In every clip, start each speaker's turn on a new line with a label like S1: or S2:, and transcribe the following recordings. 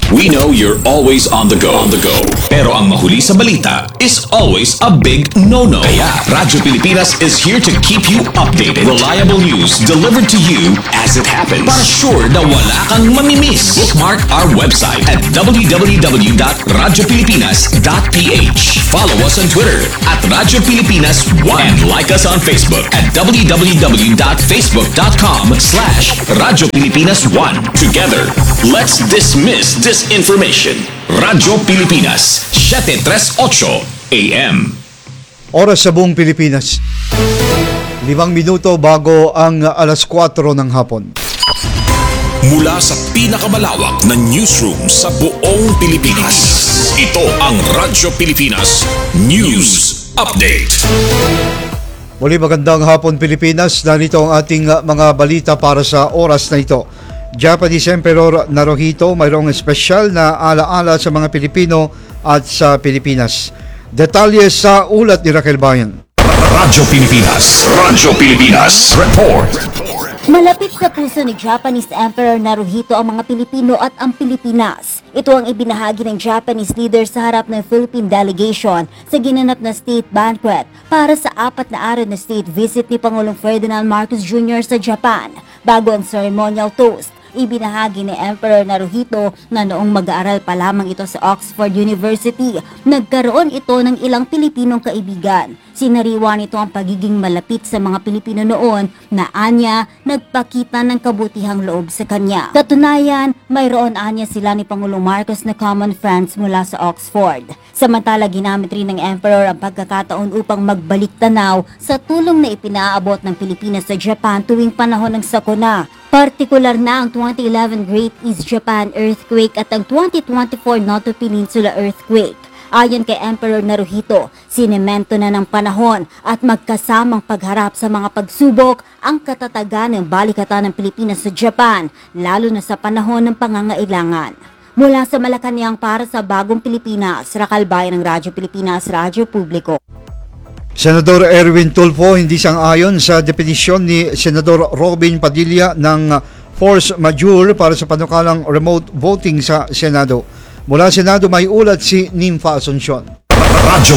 S1: We know you're always on the go. Pero ang mahuli sa balita is always a big no-no. Kaya Radyo Pilipinas is here to keep you updated. Reliable news delivered to you as it happens. Para sure na wala kang mamimiss. Bookmark our website at www.radiopilipinas.ph. Follow us on Twitter at Radyo Pilipinas 1 and like us on Facebook at www.facebook.com/Radyo Pilipinas 1. Together, let's dismiss disinformation. Radyo Pilipinas, 738 AM.
S2: Oras sa buong Pilipinas. 5 minuto bago ang alas 4 ng hapon.
S1: Mula sa pinakamalawak na newsroom sa buong Pilipinas. Ito ang Radyo Pilipinas News Update.
S2: Muli magandang hapon Pilipinas. Narito ang ating mga balita para sa oras na ito. Japanese Emperor Naruhito mayroong espesyal na alaala sa mga Pilipino at sa Pilipinas. Detalye sa ulat ni Raquel Bayan.
S1: Radyo Pilipinas Report.
S3: Malapit sa puso ni Japanese Emperor Naruhito ang mga Pilipino at ang Pilipinas. Ito ang ibinahagi ng Japanese leader sa harap ng Philippine delegation sa ginanap na state banquet para sa 4 na araw na state visit ni Pangulong Ferdinand Marcos Jr. sa Japan. Bago ang ceremonial toast, ibinahagi ni Emperor Naruhito na noong mag-aaral pa lamang ito sa Oxford University, nagkaroon ito ng ilang Pilipinong kaibigan. Sinariwa nito ang pagiging malapit sa mga Pilipino noon na anya nagpakita ng kabutihang loob sa kanya. Katunayan, mayroon anya sila ni Pangulong Marcos na common friends mula sa Oxford. Samantala, ginamit rin ng Emperor ang pagkakataon upang magbalik tanaw sa tulong na ipinaabot ng Pilipinas sa Japan tuwing panahon ng sakuna. Partikular na ang 2011 Great East Japan Earthquake at ang 2024 Noto Peninsula Earthquake. Ayon kay Emperor Naruhito, sinemento na ng panahon at magkasamang pagharap sa mga pagsubok ang katatagan ng balikatan ng Pilipinas sa Japan, lalo na sa panahon ng pangangailangan. Mula sa Malacanang para sa Bagong Pilipinas, Raquel Bayan ng Radyo Pilipinas, Radyo Publiko.
S2: Senador Erwin Tulfo hindi sang-ayon sa definisyon ni Senador Robin Padilla ng force majeure para sa panukalang remote voting sa Senado. Mula Senado may ulat si Nympha Asuncion.
S1: Radyo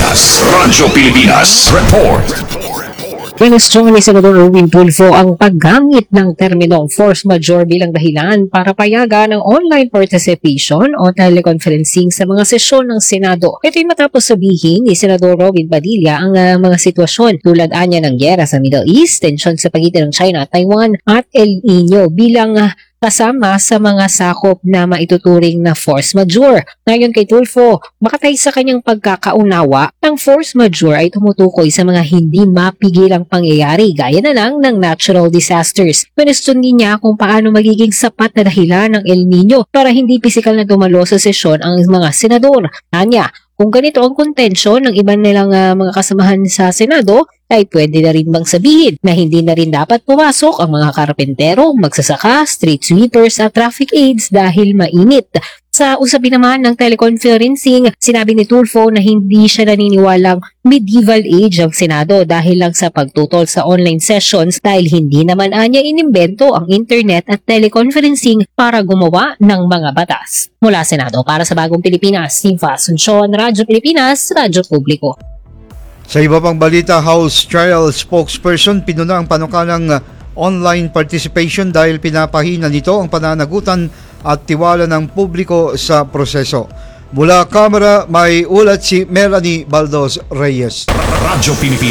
S1: Pilipinas Report.
S4: Pinestong ni Senador Erwin Tulfo ang paggamit ng terminong force majeure bilang dahilan para payagan ang online participation o teleconferencing sa mga sesyon ng Senado. Ito'y matapos sabihin ni Senador Robin Padilla ang mga sitwasyon tulad anya ng gyera sa Middle East, tensyon sa pagitan ng China at Taiwan at El Nino bilang kasama sa mga sakop na maituturing na force majeure. Ngayon kay Tulfo, makatay sa kanyang pagkakaunawa, ang force majeure ay tumutukoy sa mga hindi mapigilang pangyayari gaya na lang ng natural disasters. Question niya kung paano magiging sapat na dahilan ng El Nino para hindi pisikal na dumalo sa sesyon ang mga senador. Anya, kung ganito ang kontensyon ng iba nilang mga kasamahan sa Senado, ay pwede na rin bang sabihin na hindi na rin dapat pumasok ang mga karpentero, magsasaka, street sweepers at traffic aides dahil mainit. Sa usapin naman ng teleconferencing, sinabi ni Tulfo na hindi siya naniniwalang medieval age ang Senado dahil lang sa pagtutol sa online sessions dahil hindi naman anya inimbento ang internet at teleconferencing para gumawa ng mga batas. Mula Senado para sa Bagong Pilipinas, Nympha Asuncion, Radyo Pilipinas, Radyo Publiko.
S2: Sa iba pang balita, House Trial Spokesperson pinuna ang panukalang online participation dahil pinapahina nito ang pananagutan at tiwala ng publiko sa proseso. Mula Kamara, may ulat si Melanie Baldos Reyes.
S1: Radyo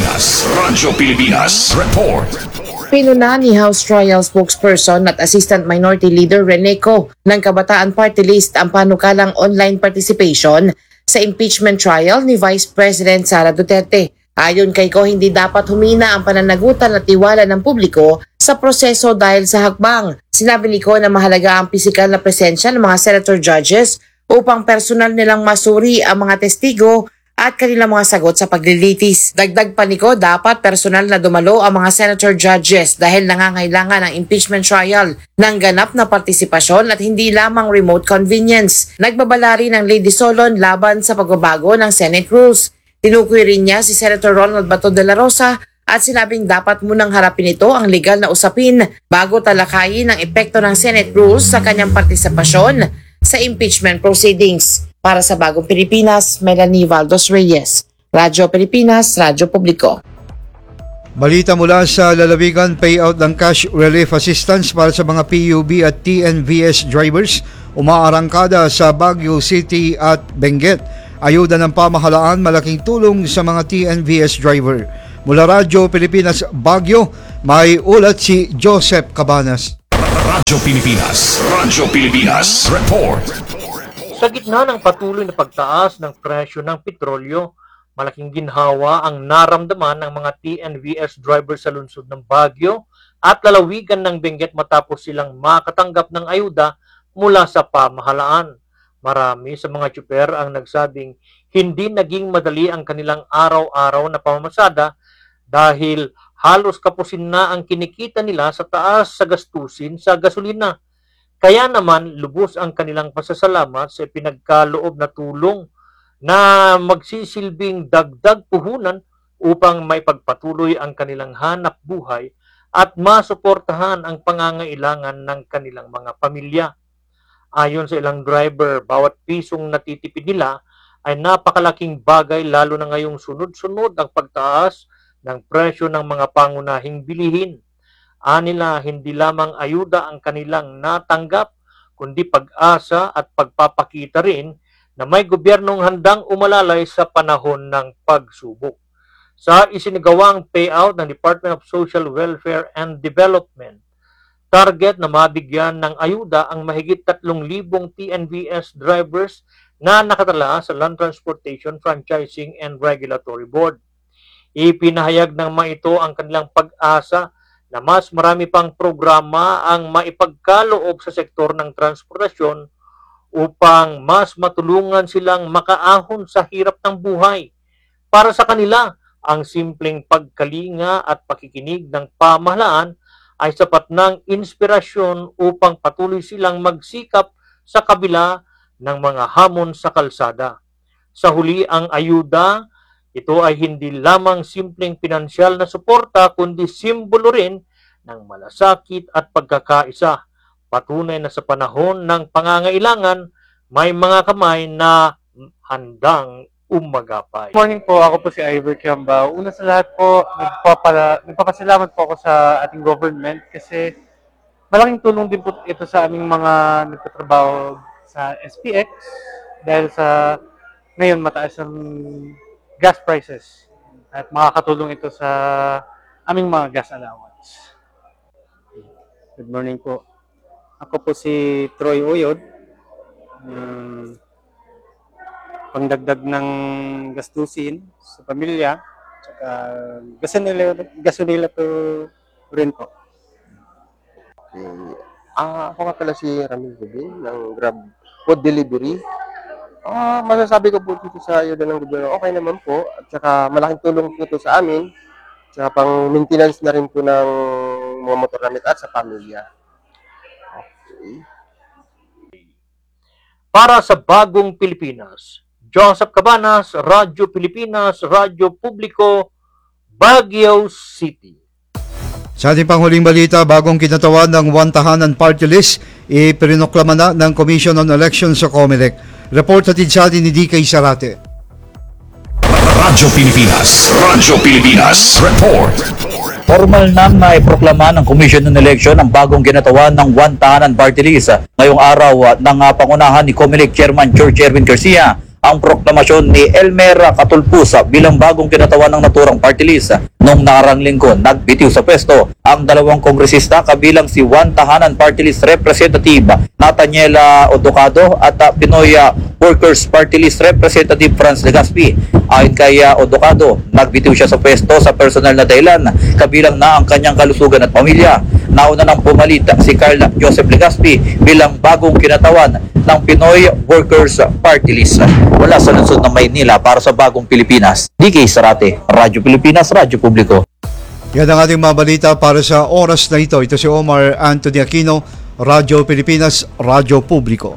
S1: Pilipinas Report.
S5: Pinuna ni House Trial Spokesperson at Assistant Minority Leader Rene Co ng Kabataan Party List ang panukalang online participation sa impeachment trial ni Vice President Sara Duterte. Ayon kay Co, hindi dapat humina ang pananagutan at tiwala ng publiko sa proseso dahil sa hakbang. Sinabi ni Co na mahalaga ang pisikal na presensya ng mga senator judges upang personal nilang masuri ang mga testigo at kanilang mga sagot sa paglilitis. Dagdag pa ni Co, dapat personal na dumalo ang mga senator judges dahil nangangailangan ng impeachment trial ng ganap na partisipasyon at hindi lamang remote convenience. Nagbabala rin ng Lady Solon laban sa pagbabago ng Senate rules. Tinukoy rin niya si Senator Ronald Bato de la Rosa at sinabing dapat munang harapin ito ang legal na usapin bago talakayin ang epekto ng Senate rules sa kanyang partisipasyon. sa impeachment proceedings. Para sa Bagong Pilipinas, Melanie Valdos Reyes, Radyo Pilipinas, Radyo Publiko.
S2: Balita mula sa lalawigan, payout ng cash relief assistance para sa mga PUB at TNVS drivers umaarangkada sa Baguio City at Benguet. Ayuda ng pamahalaan, malaking tulong sa mga TNVS driver. Mula Radyo Pilipinas Baguio, may ulat si Joseph Cabanas.
S1: Radyo Pilipinas Report.
S6: Sa gitna ng patuloy na pagtaas ng presyo ng petrolyo, malaking ginhawa ang naramdaman ng mga TNVS drivers sa lungsod ng Baguio at lalawigan ng Benguet matapos silang makatanggap ng ayuda mula sa pamahalaan. Marami sa mga tsuper ang nagsabing hindi naging madali ang kanilang araw-araw na pamamasada dahil halos kapusin na ang kinikita nila sa taas sa gastusin sa gasolina. Kaya naman lubos ang kanilang pasasalamat sa pinagkaloob na tulong na magsisilbing dagdag puhunan upang maipagpatuloy ang kanilang hanap buhay at masuportahan ang pangangailangan ng kanilang mga pamilya. Ayon sa ilang driver, bawat pisong natitipid nila ay napakalaking bagay lalo na ngayong sunod-sunod ang pagtaas ng presyo ng mga pangunahing bilihin. Anila, hindi lamang ayuda ang kanilang natanggap, kundi pag-asa at pagpapakita rin na may gobyernong handang umalalay sa panahon ng pagsubok. Sa isinagawang payout ng Department of Social Welfare and Development, target na mabigyan ng ayuda ang mahigit 3,000 TNVS drivers na nakatala sa Land Transportation Franchising and Regulatory Board. Ipinahayag ng mga ito ang kanilang pag-asa na mas marami pang programa ang maipagkaloob sa sektor ng transportasyon upang mas matulungan silang makaahon sa hirap ng buhay. Para sa kanila, ang simpleng pagkalinga at pakikinig ng pamahalaan ay sapat ng inspirasyon upang patuloy silang magsikap sa kabila ng mga hamon sa kalsada. Sa huli, ang ayuda, ito ay hindi lamang simpleng pinansyal na suporta kundi simbolo rin ng malasakit at pagkakaisa. Patunay na sa panahon ng pangangailangan, may mga kamay na handang umagapay.
S7: Good morning po, ako po si Ivor Kiambao. Una sa lahat po, nagpapasalamat po ako sa ating government kasi malaking tulong din po ito sa aming mga nagtatrabaho sa SPX dahil sa ngayon mataas ang gas prices at makakatulong ito sa aming mga gas allowance.
S8: Good morning po. Ako po si Troy Oyod. Pangdagdag ng gastusin sa pamilya, tsaka gasolina po rin po.
S9: Okay. Ako nga pala si Ramil Rubin ng Grab Food Delivery. Masasabi ko po dito sa ayuda ng gobyerno, okay naman po. At saka malaking tulong po ito sa amin. Tsaka pang maintenance na rin po ng mga motor namin at sa pamilya. Okay.
S6: Para sa Bagong Pilipinas, Joseph Cabanas, Radyo Pilipinas, Radyo Publiko, Baguio City.
S2: Sa ating panghuling balita, bagong kinatawan ng One Tahanan Party List, ipinoklama na ng Commission on Elections sa COMELEC. Report sa atin ni DK Sarate.
S1: Radyo Pilipinas Report.
S10: Formal nang naiproklama ng Commission on Election ang bagong ginatawan ng One Tahanan Party List ngayong araw ng pangunahan ni COMELEC Chairman George Erwin Garcia ang proklamasyon ni Elmer Catulpusa bilang bagong kinatawan ng naturang party list. Noong nakarang linggo, nagbitiw sa pwesto ang dalawang kongresista kabilang si One Tahanan Party List Representative Nathaniel Odocado at Pinoy Workers Party List Representative Franz Legaspi. Ayon kay Odocado, nagbitiw siya sa pwesto sa personal na dahilan kabilang na ang kanyang kalusugan at pamilya. Nauna nang pumalit si Carl Joseph Legaspi bilang bagong kinatawan ng Pinoy Workers Party List. Wala sa lungsod ng Maynila para sa Bagong Pilipinas. DK Sarate, Radyo Pilipinas, Radyo Publiko.
S2: Yan ang ating mga balita para sa oras na ito. Ito si Omar Anthony Aquino, Radyo Pilipinas, Radyo Publiko.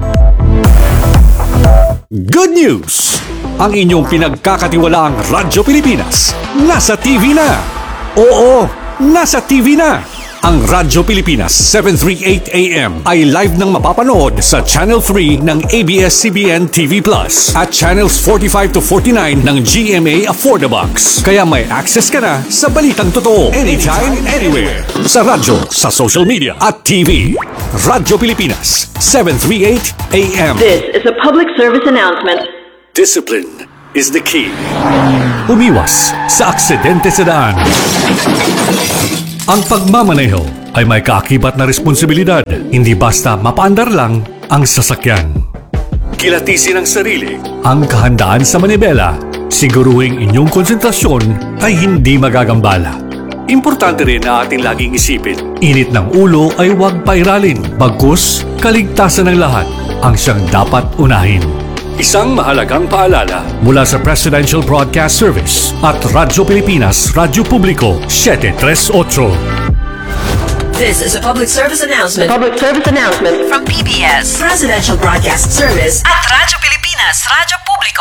S11: Good news! Ang inyong pinagkakatiwalaang Radyo Pilipinas nasa TV na. Oo, nasa TV na. Ang Radyo Pilipinas 738 AM ay live nang mapapanood sa Channel 3 ng ABS-CBN TV Plus at Channels 45 to 49 ng GMA Affordabox. Kaya may access ka na sa balitang totoo anytime, anywhere. Sa radyo, sa social media at TV. Radyo Pilipinas 738 AM.
S12: This is a public service announcement.
S11: Discipline is the key. Umiwas sa aksidente sa daan. Ang pagmamaneho ay may kaakibat na responsibilidad. Hindi basta mapaandar lang ang sasakyan. Kilatisin ang sarili, ang kahandaan sa manibela. Siguruhing inyong konsentrasyon ay hindi magagambala. Importante rin na ating laging isipin, init ng ulo ay huwag pairalin. Bagkus, kaligtasan ng lahat ang siyang dapat unahin. Isang mahalagang paalala mula sa Presidential Broadcast Service at Radyo Pilipinas, Radyo Publiko, 738.
S12: This is a public service announcement. From PBS, Presidential Broadcast Service at Radyo Pilipinas, Radyo Publiko,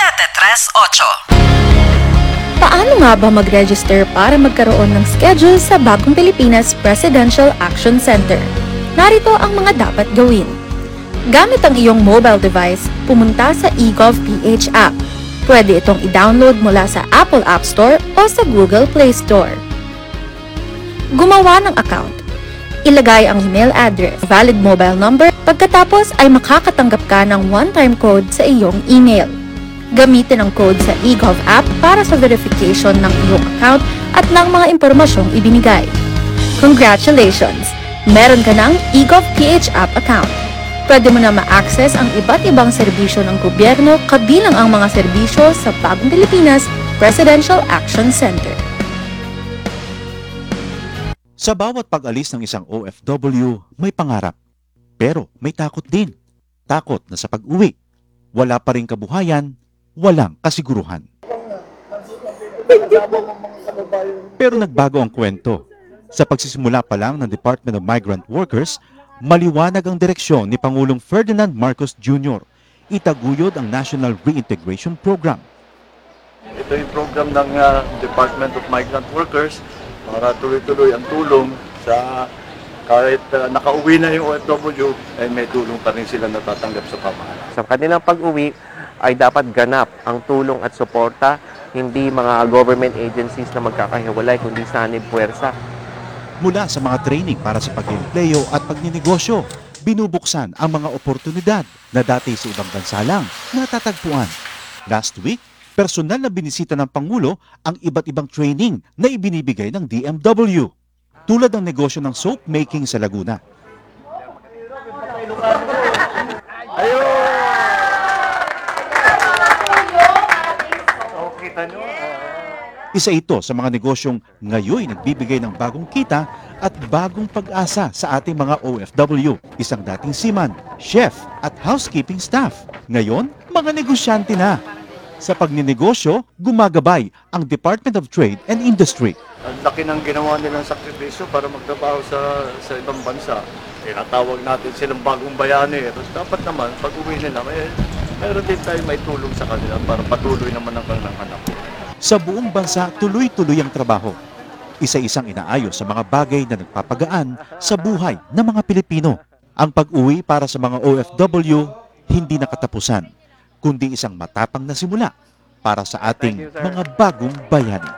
S12: 738.
S13: Paano nga ba mag-register para magkaroon ng schedule sa Bagong Pilipinas Presidential Action Center? Narito ang mga dapat gawin. Gamit ang iyong mobile device, pumunta sa eGov.ph app. Pwede itong i-download mula sa Apple App Store o sa Google Play Store. Gumawa ng account. Ilagay ang email address, valid mobile number, pagkatapos ay makakatanggap ka ng one-time code sa iyong email. Gamitin ang code sa eGov app para sa verification ng iyong account at ng mga impormasyong ibinigay. Congratulations! Meron ka ng eGov.ph app account. Pwede mo na ma-access ang iba't ibang serbisyo ng gobyerno kabilang ang mga serbisyo sa Bagong Pilipinas Presidential Action Center.
S14: Sa bawat pag-alis ng isang OFW, may pangarap. Pero may takot din. Takot na sa pag-uwi. Wala pa ring kabuhayan, walang kasiguruhan. Pero nagbago ang kwento. Sa pagsisimula pa lang ng Department of Migrant Workers, maliwanag ang direksyon ni Pangulong Ferdinand Marcos Jr. Itaguyod ang National Reintegration Program.
S15: Ito yung program ng Department of Migrant Workers para tuloy-tuloy ang tulong sa kahit nakauwi na yung OFW ay may tulong pa rin sila natatanggap sa pamahalaan.
S9: Sa kanilang pag-uwi ay dapat ganap ang tulong at suporta, hindi mga government agencies na magkakahiwalay kundi sanib puwersa.
S14: Mula sa mga training para sa pag-empleo at pagninegosyo, binubuksan ang mga oportunidad na dati sa ibang bansa lang natatagpuan. Last week, personal na binisita ng Pangulo ang iba't ibang training na ibinibigay ng DMW, tulad ng negosyo ng soap making sa Laguna. Isa ito sa mga negosyong ngayon nagbibigay ng bagong kita at bagong pag-asa sa ating mga OFW. Isang dating seaman, chef at housekeeping staff. Ngayon, mga negosyante na. Sa pagninegosyo, gumagabay ang Department of Trade and Industry.
S15: Ang laki ng ginawa nilang sakripisyo para magtrabaho sa ibang bansa. Tinatawag natin silang bagong bayani. Dapat naman, pag uwi nila, meron din tayo may tulong sa kanila para patuloy naman ang kanilang hanap.
S14: Sa buong bansa, tuloy-tuloy ang trabaho. Isa-isang inaayos sa mga bagay na nagpapagaan sa buhay ng mga Pilipino. Ang pag-uwi para sa mga OFW, hindi nakatapusan, kundi isang matapang na simula para sa ating mga bagong bayani.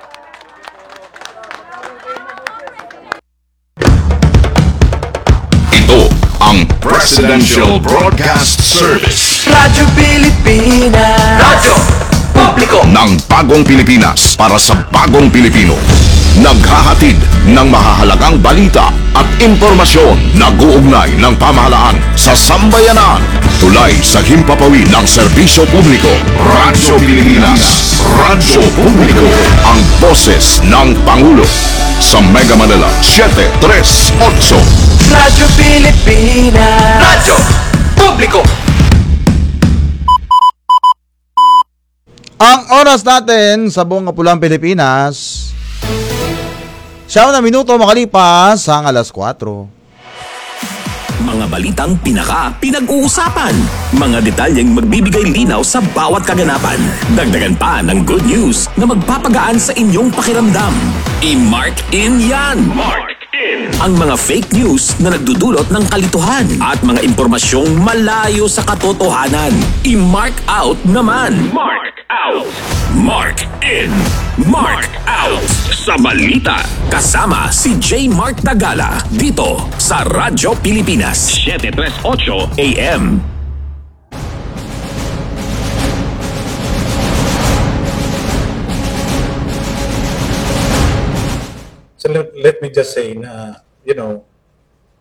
S1: Ito ang Presidential Broadcast Service.
S12: Radyo Pilipinas. Radyo Publiko
S1: Ng bagong Pilipinas para sa bagong Pilipino. Naghahatid ng mahahalagang balita at impormasyon na guugnay ng pamahalaan sa sambayanan. Tulay sa himpapawid ng serbisyo publiko. Radyo Pilipinas. Radyo Publiko. Ang boses ng Pangulo. Sa Mega Manila, 738.
S12: Radyo Pilipinas. Radyo Publiko.
S16: Ang oras natin sa buong Kapulang Pilipinas, 9 minuto makalipas ang alas 4.
S1: Mga balitang pinag-uusapan. Mga detalyeng magbibigay linaw sa bawat kaganapan. Dagdagan pa ng good news na magpapagaan sa inyong pakiramdam. I-mark in yan. Mark in. Ang mga fake news na nagdudulot ng kalituhan at mga impormasyong malayo sa katotohanan. I-mark out naman. Mark out. Mark in. Mark out. Sa Balita. Kasama si J. Mark Tagala. Dito sa Radyo Pilipinas. 738 AM.
S17: So let me just say na, you know,